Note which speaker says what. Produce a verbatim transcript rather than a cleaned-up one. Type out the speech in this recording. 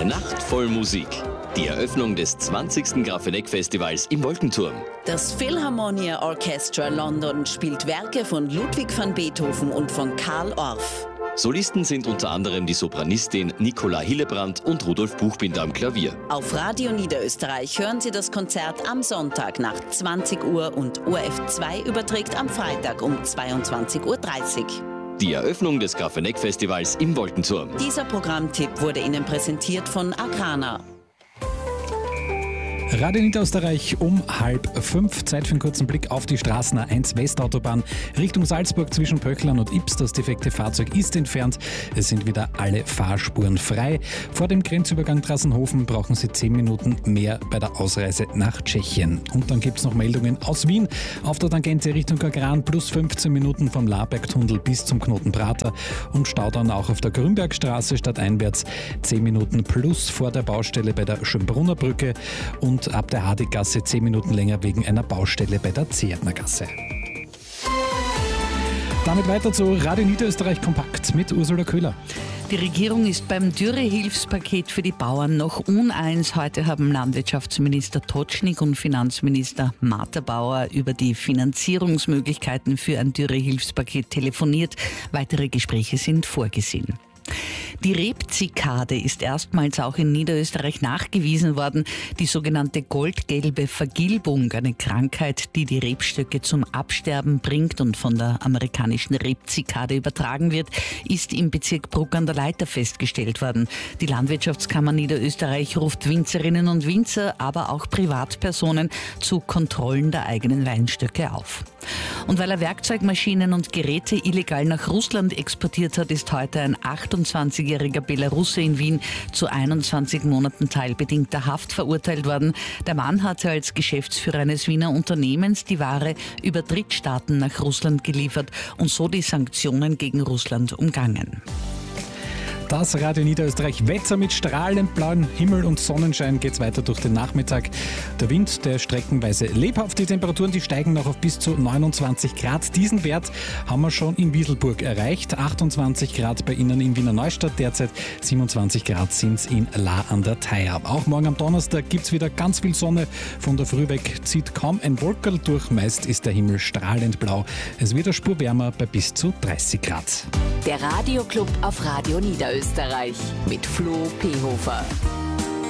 Speaker 1: Eine Nacht voll Musik. Die Eröffnung des zwanzigsten Grafeneck-Festivals im Wolkenturm.
Speaker 2: Das Philharmonia Orchestra London spielt Werke von Ludwig van Beethoven und von Carl Orff.
Speaker 1: Solisten sind unter anderem die Sopranistin Nicola Hillebrand und Rudolf Buchbinder am Klavier.
Speaker 2: Auf Radio Niederösterreich hören Sie das Konzert am Sonntag nach zwanzig Uhr und O R F zwei überträgt am Freitag um zweiundzwanzig Uhr dreißig.
Speaker 1: Die Eröffnung des Grafeneck-Festivals im Wolkenturm.
Speaker 2: Dieser Programmtipp wurde Ihnen präsentiert von Agrana.
Speaker 3: Radio Niederösterreich um halb fünf. Zeit für einen kurzen Blick auf die Straßen A eins Westautobahn Richtung Salzburg zwischen Pöchlern und Ips. Das defekte Fahrzeug ist entfernt. Es sind wieder alle Fahrspuren frei. Vor dem Grenzübergang Trassenhofen brauchen Sie zehn Minuten mehr bei der Ausreise nach Tschechien. Und dann gibt es noch Meldungen aus Wien. Auf der Tangente Richtung Kagran plus fünfzehn Minuten vom Labergtunnel bis zum Knoten Prater. Und Staudaun auch auf der Grünbergstraße stadteinwärts zehn Minuten plus vor der Baustelle bei der Schönbrunner Brücke. Und ab der Hardiggasse zehn Minuten länger wegen einer Baustelle bei der Zehrtnergasse. Damit weiter zu Radio Niederösterreich Kompakt mit Ursula Köhler.
Speaker 4: Die Regierung ist beim Dürrehilfspaket für die Bauern noch uneins. Heute haben Landwirtschaftsminister Totschnig und Finanzminister Martha-Bauer über die Finanzierungsmöglichkeiten für ein Dürrehilfspaket telefoniert. Weitere Gespräche sind vorgesehen. Die Rebzikade ist erstmals auch in Niederösterreich nachgewiesen worden. Die sogenannte goldgelbe Vergilbung, eine Krankheit, die die Rebstöcke zum Absterben bringt und von der amerikanischen Rebzikade übertragen wird, ist im Bezirk Bruck an der Leiter festgestellt worden. Die Landwirtschaftskammer Niederösterreich ruft Winzerinnen und Winzer, aber auch Privatpersonen zu Kontrollen der eigenen Weinstöcke auf. Und weil er Werkzeugmaschinen und Geräte illegal nach Russland exportiert hat, ist heute ein achtundzwanzigjähriger Belarusse in Wien zu einundzwanzig Monaten teilbedingter Haft verurteilt worden. Der Mann hatte als Geschäftsführer eines Wiener Unternehmens die Ware über Drittstaaten nach Russland geliefert und so die Sanktionen gegen Russland umgangen.
Speaker 3: Das Radio Niederösterreich Wetter mit strahlend blauem Himmel und Sonnenschein geht's weiter durch den Nachmittag. Der Wind, der streckenweise lebhaft. Die Temperaturen, die steigen noch auf bis zu neunundzwanzig Grad. Diesen Wert haben wir schon in Wieselburg erreicht. achtundzwanzig Grad bei Ihnen in Wiener Neustadt derzeit. siebenundzwanzig Grad sind's in La an der Thaya. Auch morgen am Donnerstag gibt's wieder ganz viel Sonne. Von der Früh weg zieht kaum ein Wolkerl durch. Meist ist der Himmel strahlend blau. Es wird eine Spur wärmer bei bis zu dreißig Grad.
Speaker 5: Der Radioclub auf Radio Niederösterreich mit Flo Pehofer.